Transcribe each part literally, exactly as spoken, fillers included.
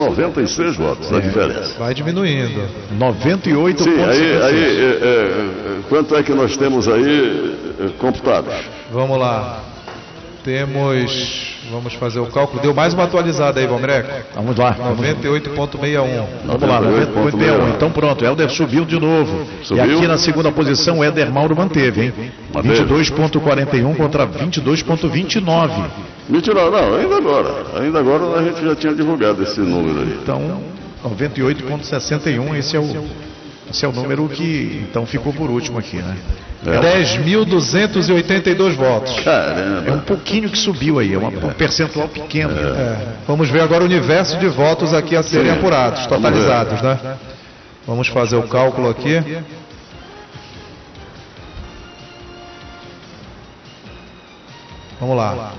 noventa e seis votos, é, a diferença. Vai diminuindo. noventa e oito. Sim, aí, aí é, é, quanto é que nós temos aí é, computados? Vamos lá. Temos... Vamos fazer o cálculo. Deu mais uma atualizada aí, Valmreco. Vamos lá. noventa e oito ponto sessenta e um. Vamos lá, noventa e oito ponto sessenta e um. Então pronto, Helder subiu de novo. Subiu? E aqui na segunda posição, o Éder Mauro manteve, hein? vinte e dois ponto quarenta e um contra vinte e dois ponto vinte e nove. vinte e nove, não, ainda agora. Ainda agora a gente já tinha divulgado esse número aí. Então, noventa e oito ponto sessenta e um, esse é o, esse é o número que então ficou por último aqui, né? É. dez mil duzentos e oitenta e dois votos. Caramba. É um pouquinho que subiu aí, é uma, um percentual pequeno. É. É. Vamos ver agora o universo de votos aqui a serem Sim. apurados, totalizados, né? Vamos fazer o cálculo aqui. Vamos lá.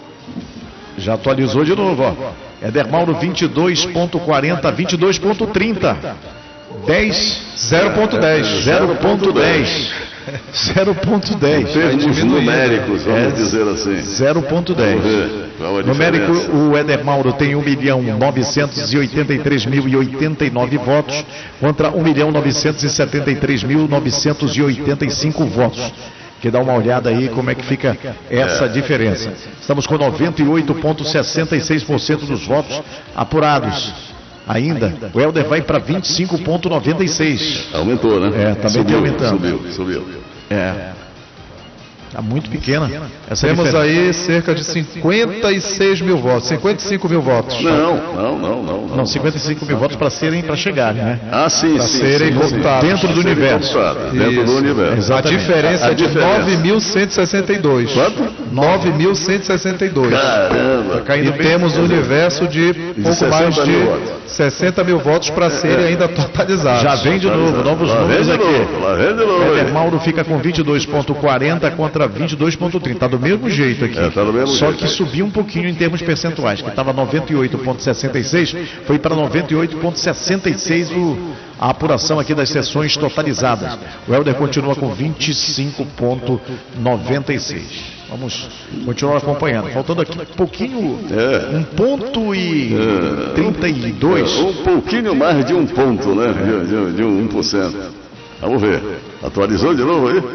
Já atualizou de novo, ó. Éder Mauro vinte e dois ponto quarenta, vinte e dois ponto trinta. dez, zero ponto dez. zero ponto dez. zero ponto dez. Em termos numéricos, vamos é, dizer assim. zero ponto dez. Numérico, o Éder Mauro tem um milhão novecentos e oitenta e três mil e oitenta e nove votos contra um milhão novecentos e setenta e três mil novecentos e oitenta e cinco votos. Que dá uma olhada aí como é que fica essa diferença. Estamos com noventa e oito ponto sessenta e seis por cento dos votos apurados. Ainda, o Helder vai para vinte e cinco ponto noventa e seis. Aumentou, né? É, também está aumentando. Subiu, subiu. É. Está muito pequena essa Temos diferença. aí cerca de cinquenta e seis mil votos, cinquenta e cinco mil votos. Não, não, não, não. Não, não cinquenta e cinco mil votos para serem, para chegarem, né? Ah, sim, para sim. serem sim, computados. Dentro do universo. Dentro do universo. Exatamente. A diferença é de nove mil cento e sessenta e dois. Quanto? nove mil cento e sessenta e dois. Caramba. Tá e temos um universo de pouco mais de sessenta mil votos para serem ainda totalizados. Já vem de novo, novos lá números aqui. Novo, lá vem de novo. Éder Mauro fica com vinte e dois ponto quarenta contra vinte e dois ponto trinta. Está do mesmo jeito aqui. É, tá do mesmo Só jeito. que subiu um pouquinho em termos percentuais, que estava noventa e oito ponto sessenta e seis, foi para noventa e oito ponto sessenta e seis o, a apuração aqui das sessões totalizadas. O Helder continua com vinte e cinco ponto noventa e seis. Vamos continuar acompanhando. Faltando aqui um pouquinho, é. um ponto e é. trinta e dois. É, um pouquinho mais de um ponto, né? De, de, de um um por cento. Vamos ver. Atualizou de novo aí?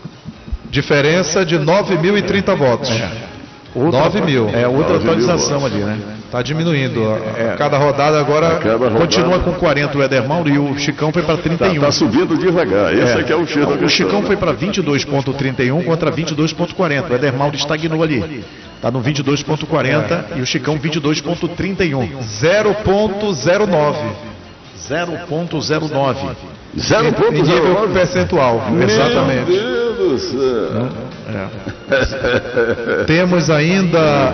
Diferença de nove mil e trinta votos. É. Outra, nove mil. É outra atualização ali, né? Está diminuindo. É. Cada rodada agora cada rodada... continua com quarenta o Éder Mauro e o Chicão foi para trinta e um. Está tá subindo devagar. Esse é, é que é o cheiro. O Chicão foi para vinte e dois ponto trinta e um contra vinte e dois ponto quarenta. O Éder Mauro estagnou ali. Está no vinte e dois ponto quarenta é. E o Chicão vinte e dois ponto trinta e um. zero ponto zero nove. zero ponto zero nove. zero ponto zero nove nível percentual. Meu Exatamente. Deus do céu. É. Temos ainda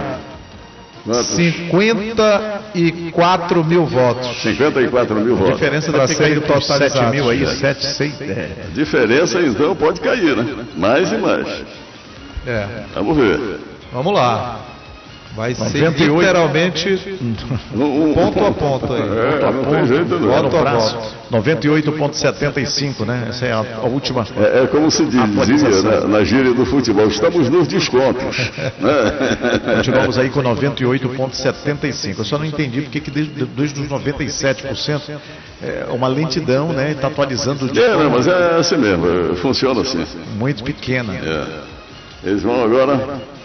cinquenta e quatro mil votos. cinquenta e quatro mil votos. A diferença para serem totalizados. sete mil aí, sete, seis, é. Diferença então pode cair, né? Mais e mais. É. Vamos ver. Vamos lá. Vai ser literalmente um, ponto a ponto aí. É, ponto a não ponto, tem jeito não. Voto a voto. noventa e oito ponto setenta e cinco, né? Essa é a, a última. É, é como se dizia na, na gíria do futebol, estamos nos descontos. Né? Continuamos aí com noventa e oito ponto setenta e cinco. Eu só não entendi porque que desde, desde os noventa e sete por cento é uma lentidão, né? Está atualizando de É, não, mas é assim mesmo, funciona assim. Muito pequena. É. Eles vão agora.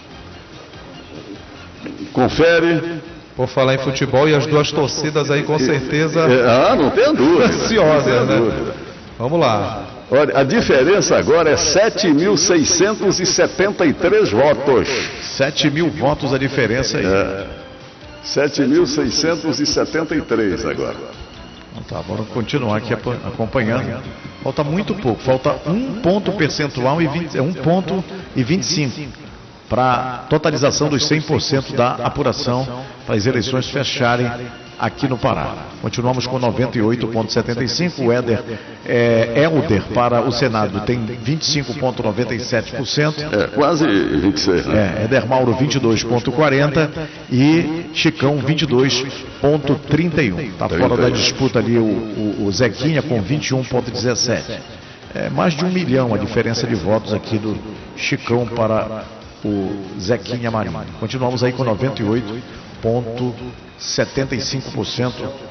Confere. Por falar em futebol e as duas torcidas aí com certeza. É, ah, não tem dúvida. Ansiosas, né? Dúvida. Vamos lá. Olha, a diferença agora é sete mil seiscentos e setenta e três votos. sete mil votos a diferença aí. É. sete mil seiscentos e setenta e três agora. Então tá, vamos continuar aqui acompanhando. Falta muito pouco, falta um ponto percentual e vinte, um ponto e vinte e cinco. Para totalização dos cem por cento da apuração para as eleições fecharem aqui no Pará. Continuamos com noventa e oito ponto setenta e cinco. O Éder é, Helder para o Senado tem vinte e cinco ponto noventa e sete por cento. É, quase vinte e seis, né? É, Éder Mauro vinte e dois ponto quarenta e Chicão vinte e dois ponto trinta e um. Está fora da disputa ali o, o, o Zequinha com vinte e um ponto dezessete. É mais de um milhão a diferença de votos aqui do Chicão para o Zequinha Marinho. Continuamos aí com noventa e oito vírgula setenta e cinco por cento